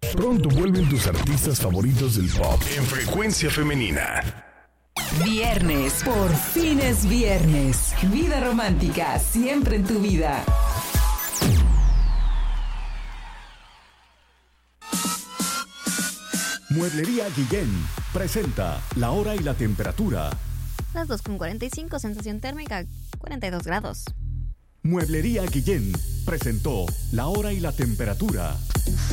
Pronto vuelven tus artistas favoritos del pop en Frecuencia Femenina. Viernes, por fin es viernes. Vida romántica, siempre en tu vida. Mueblería Guillén presenta la hora y la temperatura. Las 2:45, sensación térmica 42 grados. Mueblería Guillén presentó la hora y la temperatura.